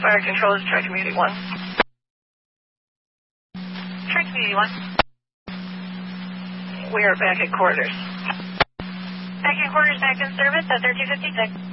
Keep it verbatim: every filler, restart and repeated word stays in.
Fire Control is Tri-Community one. Tri-Community one. We are back at quarters. Back in quarters, back in service at thirteen fifty-six.